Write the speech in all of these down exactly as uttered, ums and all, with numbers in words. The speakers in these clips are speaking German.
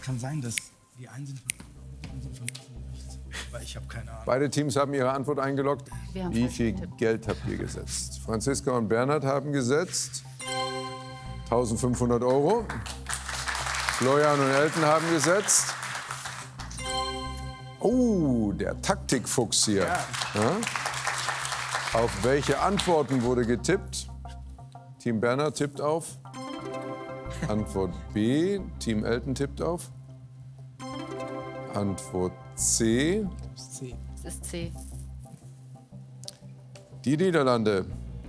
kann sein, dass die einen sind von die anderen sind von links und rechts. Aber ich habe keine Ahnung. Beide Teams haben ihre Antwort eingeloggt. Wir haben Wie falsch viel getippt. Geld habt ihr gesetzt? Franziska und Bernhard haben gesetzt eintausendfünfhundert Euro. Florian und Elton haben gesetzt. Oh, der Taktikfuchs hier. Ja. Ja? Auf welche Antworten wurde getippt? Team Bernhard tippt auf. Antwort B. Team Elton tippt auf. Antwort C. C. Es ist C. Die Niederlande.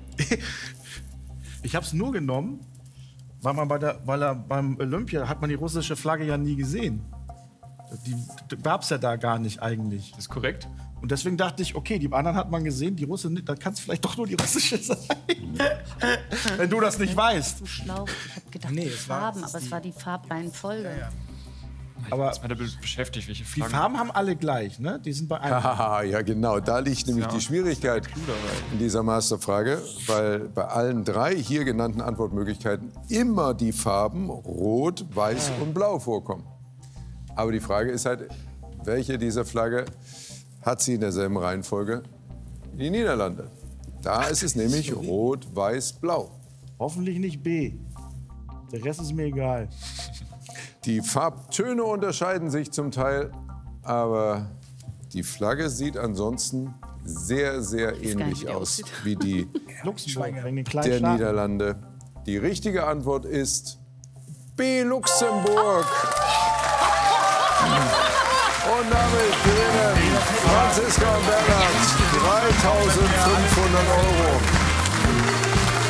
Ich habe es nur genommen, weil man bei der, weil er beim Olympia hat man die russische Flagge ja nie gesehen. Die, die gab es ja da gar nicht eigentlich. Das ist korrekt. Und deswegen dachte ich, okay, die anderen hat man gesehen, die Russe nicht, dann kann es vielleicht doch nur die russische sein. Wenn du das nicht weißt. Du schlau. Ich habe gedacht, Nee, die es war- Farben, es ist aber es die- war die Farbreihenfolge. Ja. Aber Aber ich bin damit beschäftigt, welche die Flaggen. Farben haben alle gleich, ne? Die sind bei einem. Haha, ja genau, da liegt nämlich Ja. die Schwierigkeit in dieser Masterfrage, weil bei allen drei hier genannten Antwortmöglichkeiten immer die Farben Rot, Weiß und Blau vorkommen. Aber die Frage ist halt, welche dieser Flagge hat sie in derselben Reihenfolge wie die Niederlande? Da ist es nämlich Rot, Weiß, Blau. Hoffentlich nicht B. Der Rest ist mir egal. Die Farbtöne unterscheiden sich zum Teil, aber die Flagge sieht ansonsten sehr, sehr gar nicht, ähnlich wie die aus aussieht. wie die Luxemburg, wegen den kleinen der Staaten. Niederlande. Die richtige Antwort ist B. Luxemburg. Und damit gewinnen Franziska und Bernhard dreitausendfünfhundert Euro.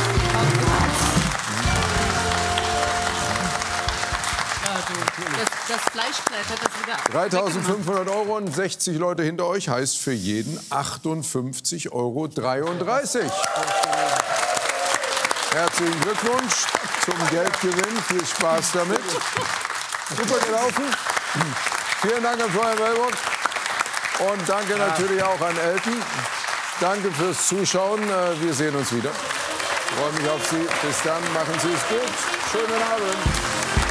Das, das Fleischkleid hat das wieder. dreitausendfünfhundert Euro und sechzig Leute hinter euch heißt für jeden achtundfünfzig Euro dreiunddreißig. Herzlichen Glückwunsch zum Geldgewinn. Viel Spaß damit. Super gelaufen. Vielen Dank an Florian Wellbock. Und danke natürlich auch an Elton. Danke fürs Zuschauen. Äh, Wir sehen uns wieder. Ich freue mich auf Sie. Bis dann. Machen Sie es gut. Schönen Abend.